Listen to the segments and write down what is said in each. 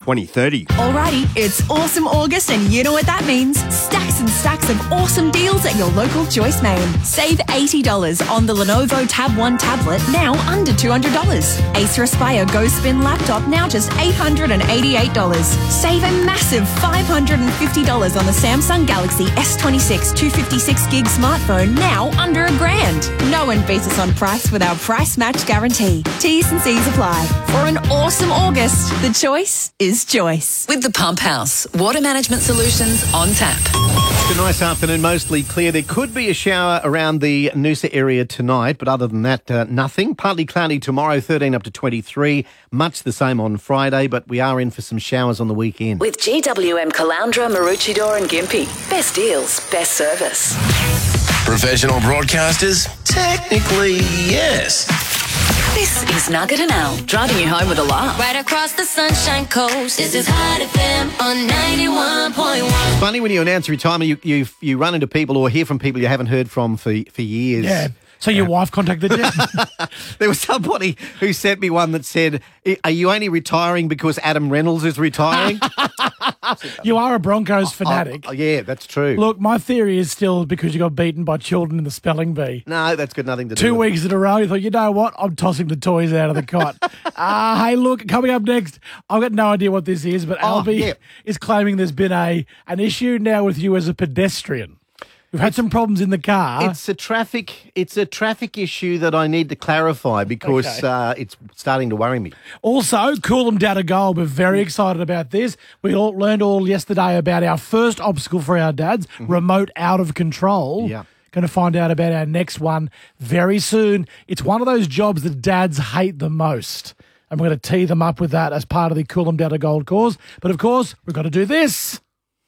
2030. Alrighty, it's awesome August and you know what that means. Stacks and stacks of awesome deals at your local Choice Main. Save $80 on the Lenovo Tab 1 tablet, now under $200. Acer Aspire Go Spin laptop, now just $888. Save a massive $550 on the Samsung Galaxy S26 256 gig smartphone, now under $1,000. No one beats us on price with our price match guarantee. T's and C's apply. For an awesome August, the choice is Choice. With the Pump House, water management solutions on tap. It's a nice afternoon, mostly clear. There could be a shower around the Noosa area tonight, but other than that, nothing. Partly cloudy tomorrow, 13 up to 23. Much the same on Friday, but we are in for some showers on the weekend. With GWM Caloundra, Maroochydore and Gympie. Best deals, best service. Professional broadcasters? Technically, yes. This is Nugget and Al, driving you home with a laugh. Right across the Sunshine Coast, this is Hot FM on 91.1. Funny when you announce retirement, you run into people or hear from people you haven't heard from for years. Yeah. So your wife contacted you? There was somebody who sent me one that said, are you only retiring because Adam Reynolds is retiring? You are a Broncos fanatic. Yeah, that's true. Look, my theory is still because you got beaten by children in the spelling bee. No, that's got nothing to do 2 with weeks in a row, you thought, you know what? I'm tossing the toys out of the cot. Hey, look, coming up next, I've got no idea what this is, but Albie is claiming there's been an issue now with you as a pedestrian. We've had some problems in the car. It's a traffic issue that I need to clarify because it's starting to worry me. Also, Coolum down a goal. We're very excited about this. We all learned yesterday about our first obstacle for our dads, remote out of control. Yeah. Going to find out about our next one very soon. It's one of those jobs that dads hate the most. And we're going to tee them up with that as part of the Coolum down a gold cause. But, of course, we've got to do this.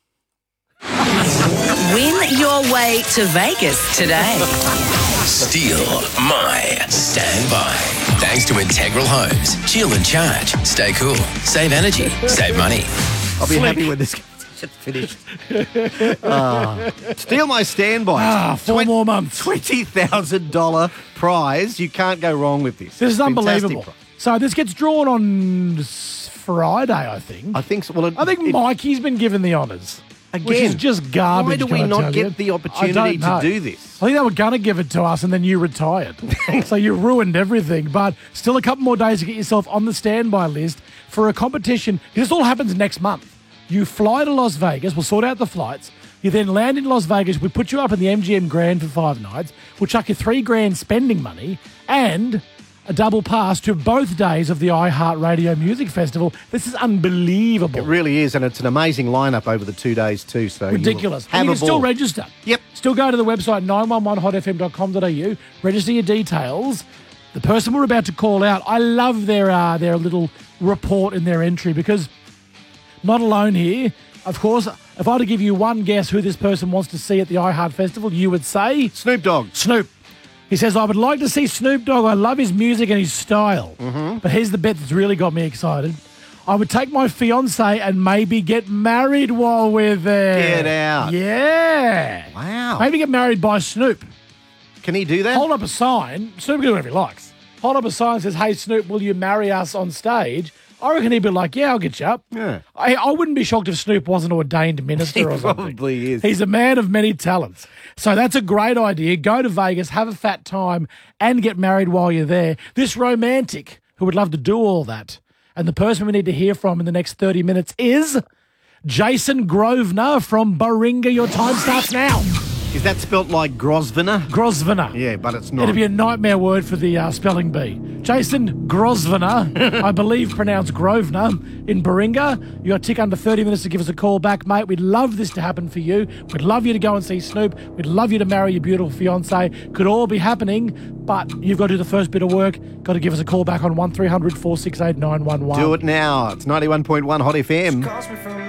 Win your way to Vegas today. Steal my standby. Thanks to Integral Homes. Chill and charge. Stay cool. Save energy. Save money. I'll be happy when this gets finished. Steal my standby. 4 more months. $20,000 prize. You can't go wrong with this. This is unbelievable. Fantastic. So this gets drawn on Friday, I think. I think so. Well, I think Mikey's been given the honours. Again, which is just garbage. Why do we not get the opportunity to do this? I think they were going to give it to us and then you retired. So you ruined everything. But still a couple more days to get yourself on the standby list for a competition. This all happens next month. You fly to Las Vegas. We'll sort out the flights. You then land in Las Vegas. We put you up in the MGM Grand for 5 nights. We'll chuck you $3,000 spending money and a double pass to both days of the iHeartRadio Music Festival. This is unbelievable. It really is, and it's an amazing lineup over the 2 days too. So ridiculous. And you can still register. Yep. Still go to the website 911hotfm.com.au, register your details. The person we're about to call out, I love their little report in their entry because not alone here. Of course, if I had to give you one guess who this person wants to see at the iHeart Festival, you would say... Snoop Dogg. Snoop. He says, I would like to see Snoop Dogg. I love his music and his style. Mm-hmm. But here's the bit that's really got me excited. I would take my fiancée and maybe get married while we're there. Get out. Yeah. Wow. Maybe get married by Snoop. Can he do that? Hold up a sign. Snoop can do whatever he likes. Hold up a sign that says, hey, Snoop, will you marry us on stage? I reckon he'd be like, yeah, I'll get you up. Yeah. I wouldn't be shocked if Snoop wasn't an ordained minister or something. He probably is. He's a man of many talents. So that's a great idea. Go to Vegas, have a fat time, and get married while you're there. This romantic who would love to do all that. And the person we need to hear from in the next 30 minutes is Jason Grosvenor from Baringa. Your time starts now. Is that spelt like Grosvenor? Grosvenor. Yeah, but it's not. It'd be a nightmare word for the spelling bee. Jason Grosvenor, I believe pronounced Grosvenor, in Baringa. You got to tick under 30 minutes to give us a call back, mate. We'd love this to happen for you. We'd love you to go and see Snoop. We'd love you to marry your beautiful fiancée. Could all be happening, but you've got to do the first bit of work. Got to give us a call back on 1300 468 911. Do it now. It's 91.1 Hot FM.